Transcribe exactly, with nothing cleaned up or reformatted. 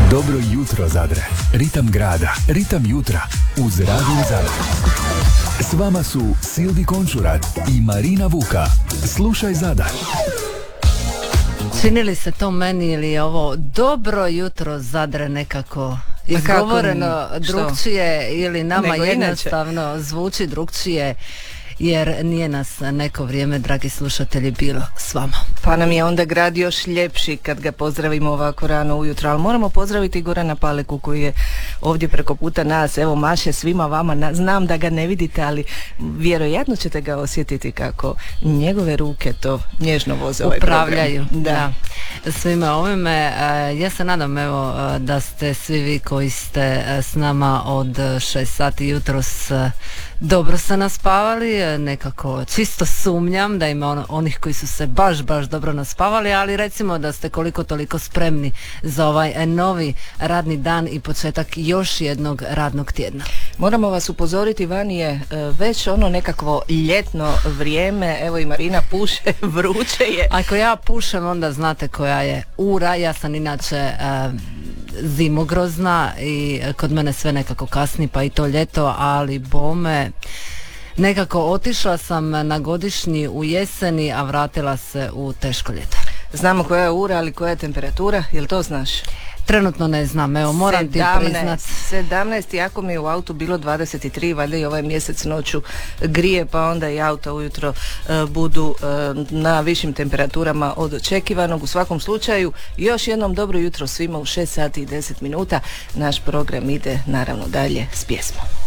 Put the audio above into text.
Dobro jutro Zadre, ritam grada, ritam jutra uz Radio Zadar. S vama su Silvi Končurat i Marina Vuka. Slušaj Zadar. Čini li se to meni ili je ovo dobro jutro Zadre nekako izgovoreno drugčije ili nama Nego jednostavno inače zvuči drugčije, jer nije nas neko vrijeme, dragi slušatelji, bilo s vama. Pa nam je onda grad još ljepši kad ga pozdravimo ovako rano ujutro, ali moramo pozdraviti Gorana Paleku koji je ovdje preko puta nas, evo maše svima vama, na, znam da ga ne vidite, ali vjerojatno ćete ga osjetiti kako njegove ruke to nježno voze ovaj upravljaju. program. Da. Da. Svime ovime, ja se nadam evo da ste svi vi koji ste s nama od šest sati jutros dobro se naspavali, nekako čisto sumnjam da ima on, onih koji su se baš, baš dobro naspavali, ali recimo da ste koliko toliko spremni za ovaj novi radni dan i početak još jednog radnog tjedna. Moramo vas upozoriti, vani je već ono nekakvo ljetno vrijeme, evo i Marina puše, vruće je. Ako ja pušem, onda znate koja je ura, ja sam inače uh, zimogrozna i kod mene sve nekako kasni, pa i to ljeto, ali bome, nekako otišla sam na godišnji u jeseni, a vratila se u teško ljeto. Znamo koja je ura, ali koja je temperatura, jel to znaš? Trenutno ne znam, evo moram ti priznat. sedamnaest, iako mi je u autu bilo dvadeset tri, valjda i ovaj mjesec noću grije, pa onda i auto ujutro uh, budu uh, na višim temperaturama od očekivanog. U svakom slučaju, još jednom dobro jutro svima u šest sati i deset minuta. Naš program ide naravno dalje s pjesmom.